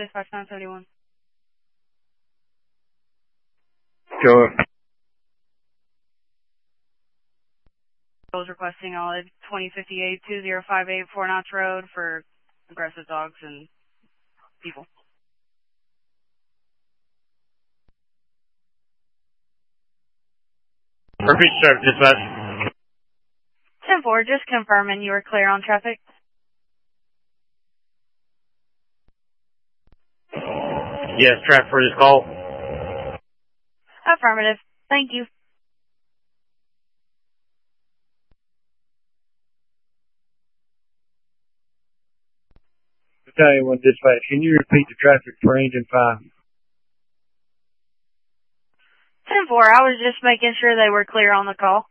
dispatch 971. Sure. I was requesting on 2058-2058 Fort Knox Road for aggressive dogs and people. Repeat, sir, dispatch. 10-4, just confirming you were clear on traffic. Yes, traffic for this call. Affirmative. Thank you. Battalion 1 dispatch, can you repeat the traffic for engine 5? 10-4, I was just making sure they were clear on the call.